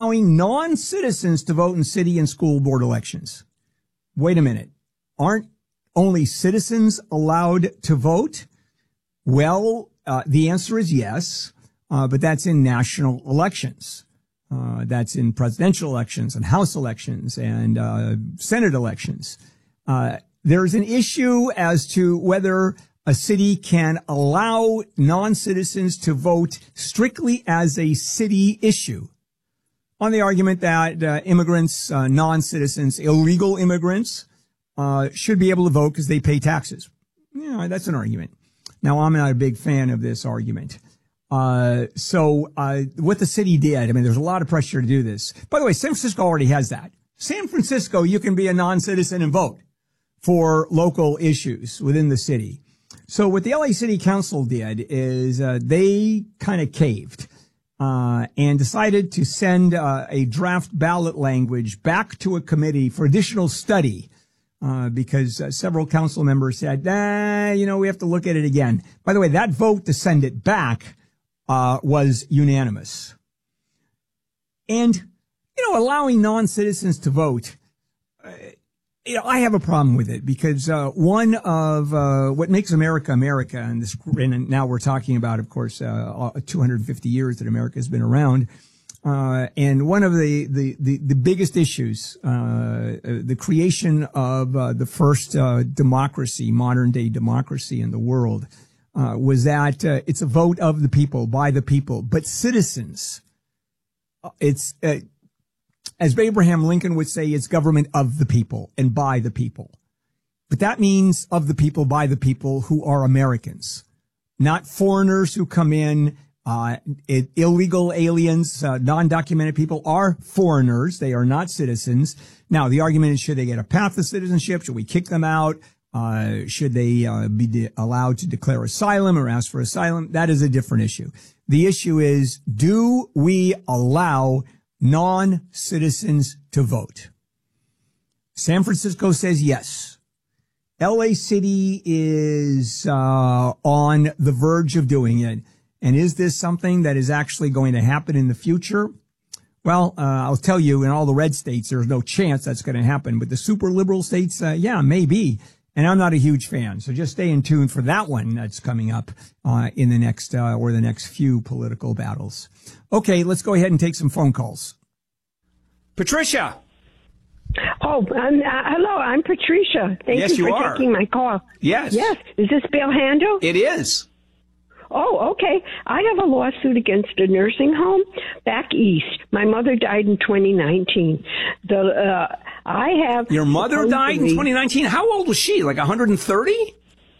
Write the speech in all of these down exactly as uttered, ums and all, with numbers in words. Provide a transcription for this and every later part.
allowing non-citizens to vote in city and school board elections. Wait a minute. Aren't only citizens allowed to vote? Well, uh, the answer is yes, uh, but that's in national elections. Uh, that's in presidential elections and House elections and uh, Senate elections. Uh, there's an issue as to whether a city can allow non-citizens to vote strictly as a city issue, on the argument that uh, immigrants, uh, non-citizens, illegal immigrants uh, should be able to vote because they pay taxes. Yeah, that's an argument. Now, I'm not a big fan of this argument. Uh, so, uh, what the city did, I mean, there's a lot of pressure to do this. By the way, San Francisco already has that. San Francisco, you can be a non-citizen and vote for local issues within the city. So what the L A City Council did is, uh, they kind of caved, uh, and decided to send, uh, a draft ballot language back to a committee for additional study. Uh, because uh, several council members said, nah, you know, we have to look at it again. By the way, that vote to send it back Uh, was unanimous. And, you know, allowing non-citizens to vote, uh, you know, I have a problem with it because, uh, one of, uh, what makes America America, and this, and now we're talking about, of course, uh, two hundred fifty years that America has been around. Uh, and one of the, the, the, the biggest issues, uh, the creation of, uh, the first, uh, democracy, modern day democracy in the world, Uh, was that uh, it's a vote of the people, by the people, but citizens. Uh, it's, uh, as Abraham Lincoln would say, it's government of the people and by the people. But that means of the people, by the people who are Americans, not foreigners who come in. Uh, it, illegal aliens, uh, non-documented people are foreigners. They are not citizens. Now, the argument is, should they get a path to citizenship? Should we kick them out? Uh, should they uh, be de- allowed to declare asylum or ask for asylum? That is a different issue. The issue is, do we allow non-citizens to vote? San Francisco says yes. L A City is uh, on the verge of doing it. And is this something that is actually going to happen in the future? Well, uh, I'll tell you, in all the red states, there's no chance that's going to happen. But the super liberal states, uh, yeah, maybe. And I'm not a huge fan, so just stay in tune for that one that's coming up uh, in the next uh, or the next few political battles. Okay, let's go ahead and take some phone calls. Patricia. Oh, um, uh, hello, I'm Patricia. Thank yes, you for you are. taking my call. Yes. Yes. Is this Bill Handel? It is. Oh, okay. I have a lawsuit against a nursing home back east. My mother died in twenty nineteen. The uh, I have Your mother died in twenty nineteen? How old was she? Like one hundred thirty?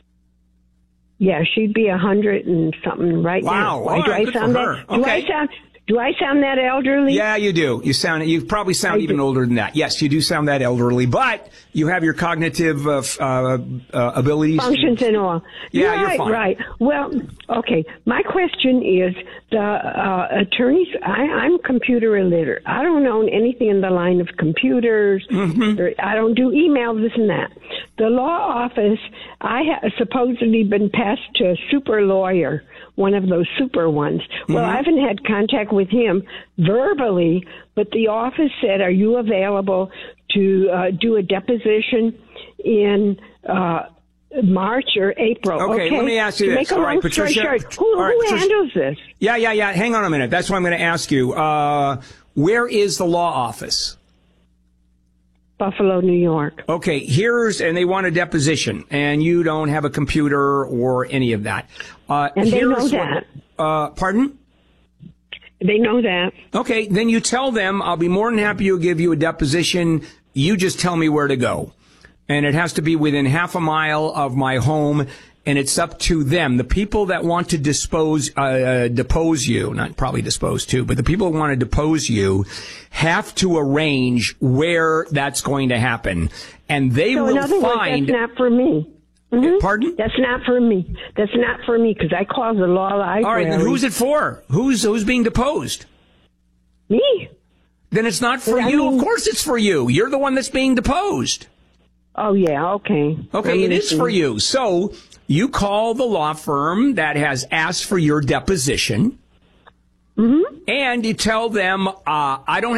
Yeah, she'd be a hundred and something right wow. now. Why Wow. do I Good sound for that? her. Do Okay. I sound? Do I sound that elderly? Yeah, you do. You sound, you probably sound I even do. older than that. Yes, you do sound that elderly, but you have your cognitive uh, uh, uh, abilities. Functions and all. Yeah, right, you're fine. Right. Well, okay. My question is the uh, attorneys. I, I'm computer illiterate. I don't know anything in the line of computers. Mm-hmm. Or I don't do email, this and that. The law office, I have supposedly been passed to a super lawyer, one of those super ones. Well, Mm-hmm. I haven't had contact with him verbally, but the office said, are you available to uh, do a deposition in uh, March or April? Okay, Okay, let me ask you to this. Make a All long right, story Patricia. short, who, All right, who Patricia. handles this? Yeah, yeah, yeah. Hang on a minute. That's what I'm going to ask you. Uh, where is the law office? Buffalo, New York. Okay, here's, and they want a deposition, and you don't have a computer or any of that. Uh, And they know here's that. What, uh, pardon? They know that. Okay, then you tell them, I'll be more than happy to give you a deposition. You just tell me where to go. And it has to be within half a mile of my home, and it's up to them. The people that want to dispose, uh, depose you, not probably dispose too, but the people who want to depose you have to arrange where that's going to happen. And they So will in other find... words, that's not for me. Mm-hmm. Pardon? That's not for me. That's not for me because I called the law library. All right, then who's it for? Who's who's being deposed? Me. Then it's not for I you. mean- Of course it's for you. You're the one that's being deposed. Oh, yeah, okay. Okay, it is I'm for you. So you call the law firm that has asked for your deposition, Mm-hmm. and you tell them, uh, I don't